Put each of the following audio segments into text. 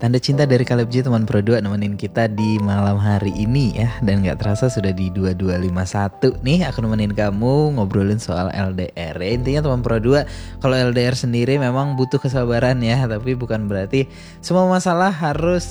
Tanda cinta dari Caleb J, teman Pro 2, nemenin kita di malam hari ini ya. Dan gak terasa sudah di 2251 nih, aku nemenin kamu ngobrolin soal LDR ya. Intinya teman Pro 2, kalau LDR sendiri memang butuh kesabaran ya. Tapi bukan berarti semua masalah harus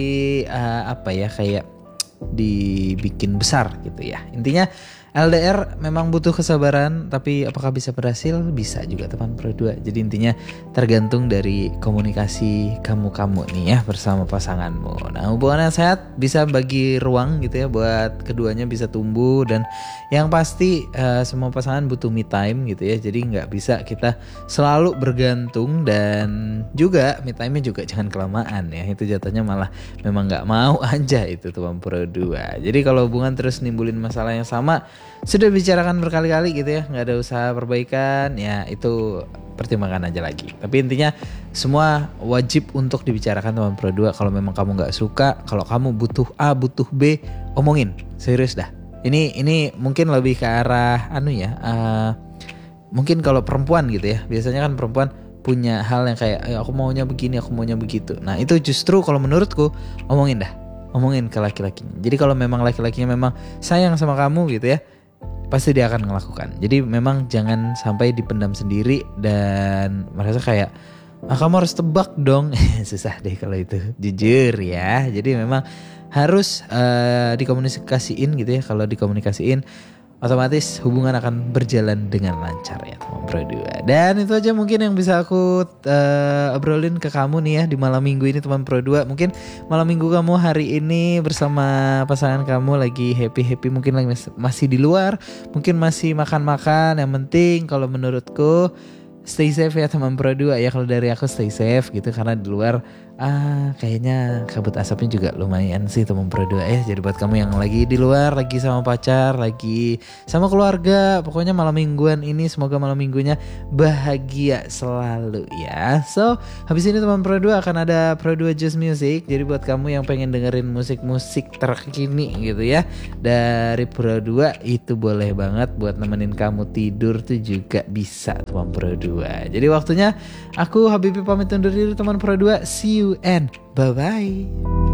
kayak dibikin besar gitu ya. Intinya LDR memang butuh kesabaran, tapi apakah bisa berhasil? Bisa juga teman Pro 2. Jadi intinya tergantung dari komunikasi kamu nih ya bersama pasanganmu. Nah, hubungan yang sehat bisa bagi ruang gitu ya buat keduanya bisa tumbuh. Dan yang pasti semua pasangan butuh me time gitu ya. Jadi gak bisa kita selalu bergantung, dan juga me time-nya juga jangan kelamaan ya. Itu jatuhnya malah memang gak mau aja itu teman Pro 2. Jadi kalau hubungan terus nimbulin masalah yang sama, sudah bicarakan berkali-kali gitu ya, nggak ada usaha perbaikan ya, itu pertimbangkan aja lagi. Tapi intinya semua wajib untuk dibicarakan teman Pro 2. Kalau memang kamu nggak suka, kalau kamu butuh A butuh B, omongin serius dah. Ini mungkin lebih ke arah mungkin kalau perempuan gitu ya, biasanya kan perempuan punya hal yang kayak aku maunya begini, aku maunya begitu. Nah itu justru kalau menurutku omongin ke laki-lakinya. Jadi kalau memang laki-lakinya memang sayang sama kamu gitu ya, pasti dia akan melakukan. Jadi memang jangan sampai dipendam sendiri dan merasa kayak kamu harus tebak dong. Susah deh kalau itu, jujur ya. Jadi memang harus dikomunikasiin gitu ya. Kalau dikomunikasiin, otomatis hubungan akan berjalan dengan lancar ya teman Pro 2. Dan itu aja mungkin yang bisa aku obrolin ke kamu nih ya di malam minggu ini teman Pro 2. Mungkin malam minggu kamu hari ini bersama pasangan kamu lagi happy-happy, mungkin lagi masih di luar, mungkin masih makan-makan. Yang penting kalau menurutku stay safe ya teman Pro 2 ya. Kalau dari aku stay safe gitu, karena di luar kayaknya kabut asapnya juga lumayan sih teman Pro 2 ya. Jadi buat kamu yang lagi di luar, lagi sama pacar, lagi sama keluarga, pokoknya malam mingguan ini semoga malam minggunya bahagia selalu ya. So habis ini teman Pro 2 akan ada Pro 2 Just Music. Jadi buat kamu yang pengen dengerin musik-musik terkini gitu ya dari Pro 2, itu boleh banget buat nemenin kamu tidur tuh juga bisa teman Pro 2. Jadi waktunya aku Habibie pamit undur diri teman Pro 2. See you and bye-bye.